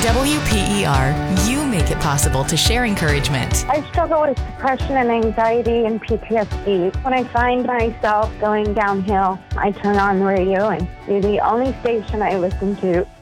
WPER, you make it possible to share encouragement. I struggle with depression and anxiety and PTSD. When I find myself going downhill, I turn on the radio and it's the only station I listen to.